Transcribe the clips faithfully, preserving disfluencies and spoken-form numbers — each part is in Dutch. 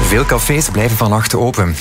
Veel cafés blijven vannacht open.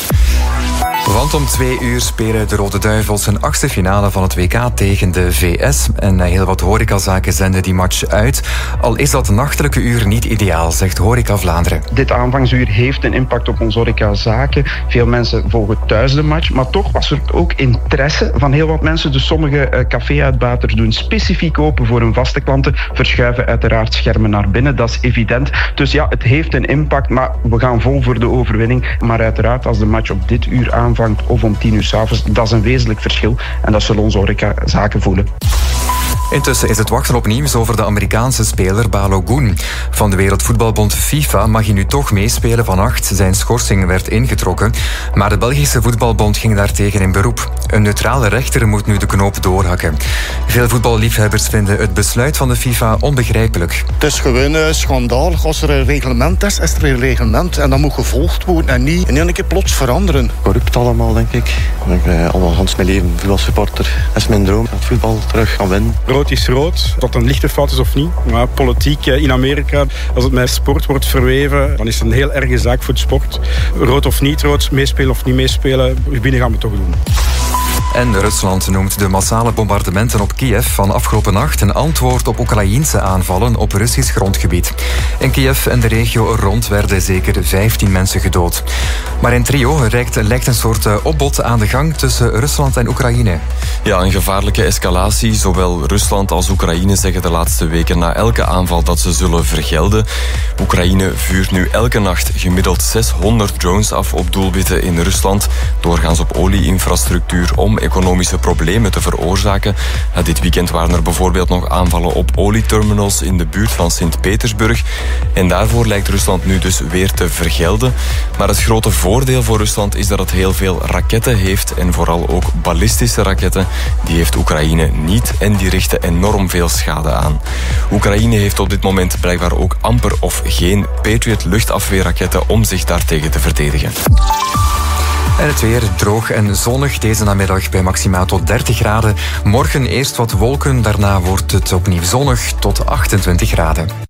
Want om twee uur spelen de Rode Duivels een achtste finale van het W K tegen de V S. En heel wat horecazaken zenden die match uit. Al is dat nachtelijke uur niet ideaal, zegt Horeca Vlaanderen. Dit aanvangsuur heeft een impact op onze horecazaken. Veel mensen volgen thuis de match. Maar toch was er ook interesse van heel wat mensen. Dus sommige café-uitbaters doen specifiek open voor hun vaste klanten. Verschuiven uiteraard schermen naar binnen, dat is evident. Dus ja, het heeft een impact, maar we gaan vol voor de overwinning. Maar uiteraard, als de match op dit uur aanvangt of om tien uur 's avonds, dat is een wezenlijk verschil. En dat zullen onze horecazaken voelen. Intussen is het wachten op nieuws over de Amerikaanse speler Balogun. Van de Wereldvoetbalbond FIFA mag hij nu toch meespelen vannacht. Zijn schorsing werd ingetrokken. Maar de Belgische voetbalbond ging daartegen in beroep. Een neutrale rechter moet nu de knoop doorhakken. Veel voetballiefhebbers vinden het besluit van de FIFA onbegrijpelijk. Het is gewoon een schandaal. Als er een reglement is, is er een reglement. En dat moet gevolgd worden en niet in één keer plots veranderen. Corrupt allemaal, denk ik. Ik ben al Hans mijn leven voetbalsupporter. Dat is mijn droom. Dat voetbal terug gaan winnen. Rood is rood, of dat een lichte fout is of niet. Maar politiek in Amerika, als het met sport wordt verweven, dan is het een heel erge zaak voor de sport. Rood of niet rood, meespelen of niet meespelen, binnen gaan we het toch doen. En Rusland noemt de massale bombardementen op Kiev van afgelopen nacht een antwoord op Oekraïense aanvallen op Russisch grondgebied. In Kiev en de regio er rond werden zeker vijftien mensen gedood. Maar in Trio lijkt, lijkt een soort opbod aan de gang tussen Rusland en Oekraïne. Ja, een gevaarlijke escalatie. Zowel Rusland als Oekraïne zeggen de laatste weken na elke aanval dat ze zullen vergelden. Oekraïne vuurt nu elke nacht gemiddeld zeshonderd drones af op doelwitten in Rusland. Doorgaans op olieinfrastructuur om economische problemen te veroorzaken. Dit weekend waren er bijvoorbeeld nog aanvallen op olieterminals in de buurt van Sint-Petersburg. En daarvoor lijkt Rusland nu dus weer te vergelden. Maar het grote voordeel voor Rusland is dat het heel veel raketten heeft en vooral ook ballistische raketten. Die heeft Oekraïne niet en die richten enorm veel schade aan. Oekraïne heeft op dit moment blijkbaar ook amper of geen Patriot luchtafweerraketten om zich daartegen te verdedigen. En het weer droog en zonnig deze namiddag bij maximaal tot dertig graden. Morgen eerst wat wolken, daarna wordt het opnieuw zonnig tot achtentwintig graden.